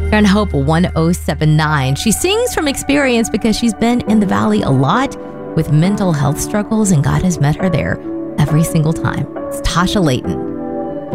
You're on Hope 1079. She sings from experience because she's been in the valley a lot with mental health struggles, and God has met her there every single time. It's Tasha Layton.